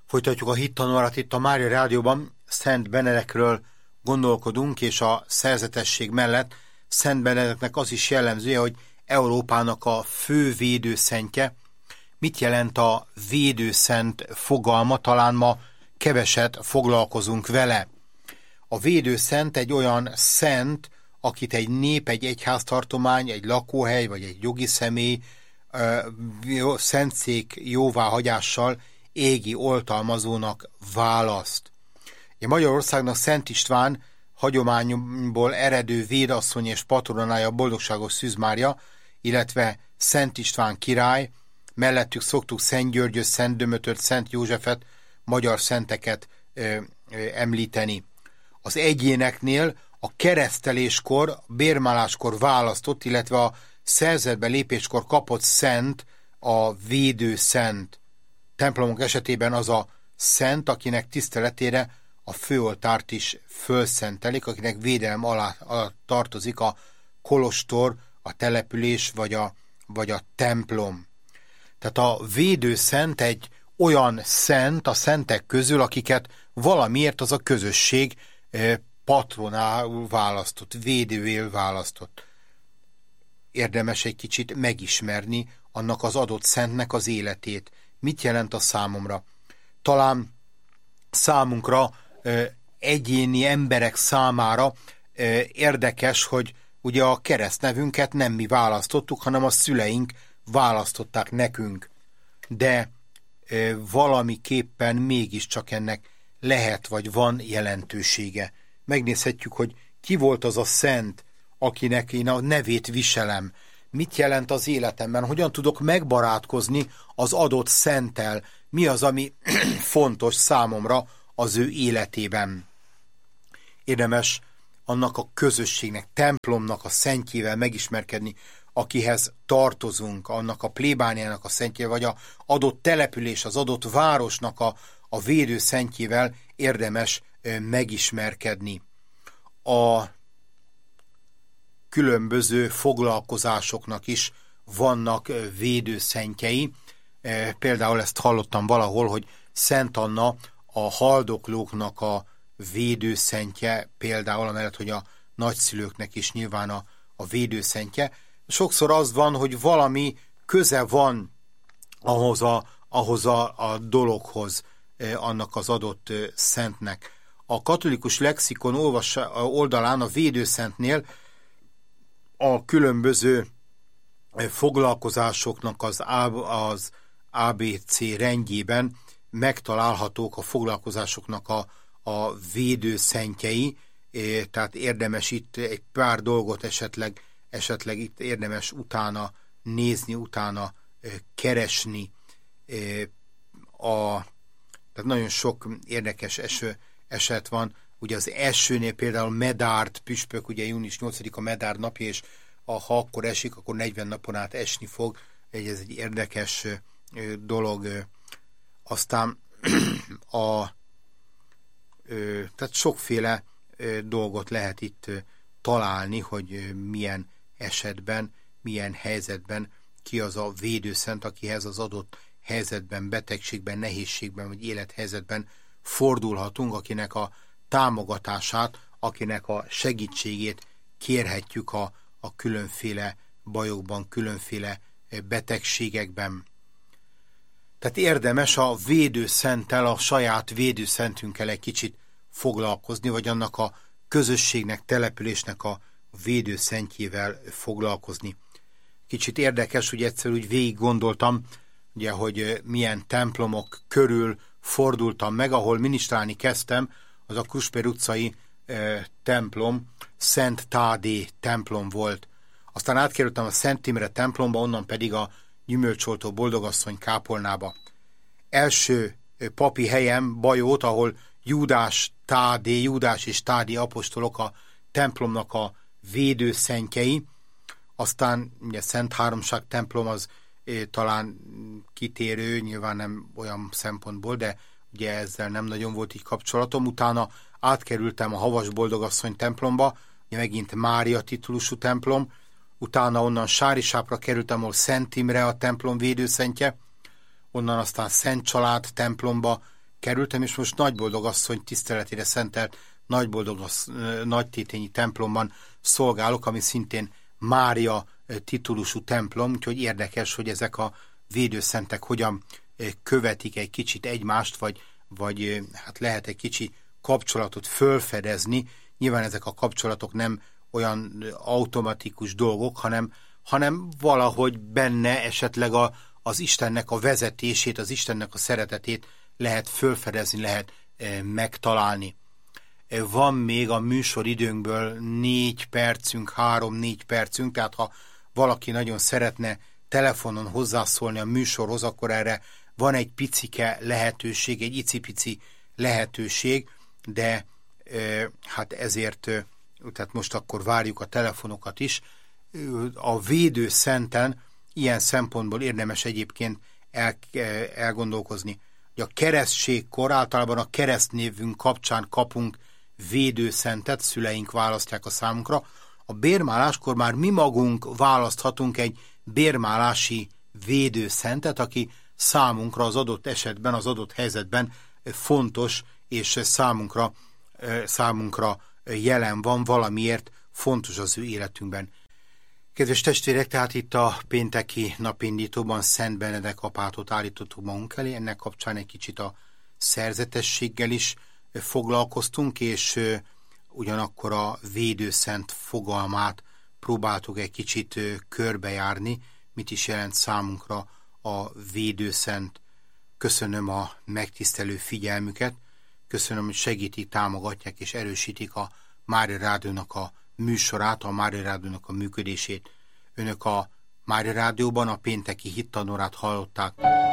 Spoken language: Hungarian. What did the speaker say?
Folytatjuk a hittanórat itt a Mária Rádióban. Szent Benedekről gondolkodunk, és a szerzetesség mellett Szent Benedeknek az is jellemzője, hogy Európának a fő védőszentje. Mit jelent a védőszent fogalma? Talán ma keveset foglalkozunk vele. A védőszent egy olyan szent, akit egy nép, egy egyháztartomány, egy lakóhely vagy egy jogi személy szentszék jóváhagyással égi oltalmazónak választ. Magyarországnak Szent István hagyományból eredő védasszony és patronája Boldogságos Szűz Mária, illetve Szent István király, mellettük szoktuk Szent Györgyöt, Szent Dömötöt, Szent Józsefet, magyar szenteket említeni. Az egyéneknél a kereszteléskor, bérmáláskor választott, illetve a szerzetbe lépéskor kapott szent a védőszent. Templomok esetében az a szent, akinek tiszteletére a főoltárt is fölszentelik, akinek védelem alá tartozik a kolostor, a település vagy a templom. Tehát a védőszent egy olyan szent a szentek közül, akiket valamiért az a közösség patronául választott, védőél választott. Érdemes egy kicsit megismerni annak az adott szentnek az életét. Mit jelent a számomra? Talán számunkra, egyéni emberek számára érdekes, hogy ugye a keresztnevünket nem mi választottuk, hanem a szüleink választották nekünk. De valamiképpen mégiscsak ennek lehet vagy van jelentősége. Megnézhetjük, hogy ki volt az a szent, akinek én a nevét viselem. Mit jelent az életemben? Hogyan tudok megbarátkozni az adott szenttel? Mi az, ami fontos számomra az ő életében? Érdemes annak a közösségnek, templomnak a szentjével megismerkedni, akihez tartozunk, annak a plébániának a szentjével, vagy az adott település, az adott városnak a védő szentjével érdemes megismerkedni. A különböző foglalkozásoknak is vannak védőszentjei. Például ezt hallottam valahol, hogy Szent Anna a haldoklóknak a védőszentje, például amellett, hogy a nagyszülőknek is nyilván a védőszentje. Sokszor az van, hogy valami köze van ahhoz a dologhoz, annak az adott szentnek. A katolikus lexikon oldalán a védőszentnél a különböző foglalkozásoknak az ABC rendjében megtalálhatók a foglalkozásoknak a védőszentjei, tehát érdemes itt egy pár dolgot esetleg itt érdemes utána nézni, utána keresni. Tehát nagyon sok érdekes eset van. Ugye az esőnél például Medárd püspök, ugye június 8-a Medárd napja, és ha akkor esik, akkor 40 napon át esni fog. Ez egy érdekes dolog. Aztán tehát sokféle dolgot lehet itt találni, hogy milyen esetben, milyen helyzetben ki az a védőszent, akihez az adott helyzetben, betegségben, nehézségben vagy élethelyzetben fordulhatunk, akinek a támogatását, akinek a segítségét kérhetjük a különféle bajokban, különféle betegségekben. Tehát érdemes a védőszenttel, a saját védőszentünkkel egy kicsit foglalkozni, vagy annak a közösségnek, településnek a védőszentjével foglalkozni. Kicsit érdekes, hogy egyszer úgy végig gondoltam, ugye, hogy milyen templomok körül fordultam meg, ahol minisztrálni kezdtem, az a Kruspér utcai templom, Szent Tádé templom volt. Aztán átkerültem a Szent Imre templomba, onnan pedig a Gyümölcsoltó Boldogasszony kápolnába. Első papi helyem Bajót, ahol Júdás és Tádé apostolok a templomnak a védőszentjei. Aztán ugye Szent Háromság templom az talán kitérő, nyilván nem olyan szempontból, de ugye ezzel nem nagyon volt így kapcsolatom. Utána átkerültem a Havas Boldogasszony templomba, ugye megint Mária titulusú templom, utána onnan Sárisápra kerültem, ahol Szent Imre a templom védőszentje, onnan aztán Szent Család templomba kerültem, és most Nagyboldogasszony tiszteletére szentelt Nagytétényi templomban szolgálok, ami szintén Mária titulusú templom, úgyhogy érdekes, hogy ezek a védőszentek hogyan követik egy kicsit egymást, vagy hát lehet egy kicsi kapcsolatot fölfedezni. Nyilván ezek a kapcsolatok nem olyan automatikus dolgok, hanem valahogy benne esetleg az Istennek a vezetését, az Istennek a szeretetét lehet fölfedezni, lehet megtalálni. Van még a műsoridőnkből 3-4 percünk, tehát ha valaki nagyon szeretne telefonon hozzászólni a műsorhoz, akkor erre van egy picike lehetőség, egy icipici lehetőség, de hát ezért, tehát most akkor várjuk a telefonokat is. A védőszenten ilyen szempontból érdemes egyébként elgondolkozni, hogy a keresztségkor általában a keresztnévünk kapcsán kapunk védőszentet, szüleink választják a számunkra. A bérmáláskor már mi magunk választhatunk egy bérmálási védőszentet, aki számunkra az adott esetben, az adott helyzetben fontos, és számunkra jelen van, valamiért fontos az ő életünkben. Kedves testvérek, tehát itt a pénteki napindítóban Szent Benedek apátot állítottuk magunk elé, ennek kapcsán egy kicsit a szerzetességgel is foglalkoztunk, és ugyanakkor a védőszent fogalmát próbáltuk egy kicsit körbejárni, mit is jelent számunkra a védőszent. Köszönöm a megtisztelő figyelmüket, köszönöm, hogy segítik, támogatják és erősítik a Mária Rádiónak a műsorát, a Mária Rádiónak a működését. Önök a Mária Rádióban a pénteki hittanórát hallották.